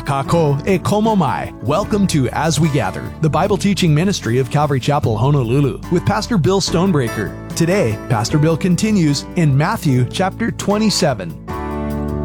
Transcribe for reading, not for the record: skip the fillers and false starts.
Kako e komo mai. Welcome to As We Gather, the Bible teaching ministry of Calvary Chapel, Honolulu, with Pastor Bill Stonebreaker. Today, Pastor Bill continues in Matthew chapter 27.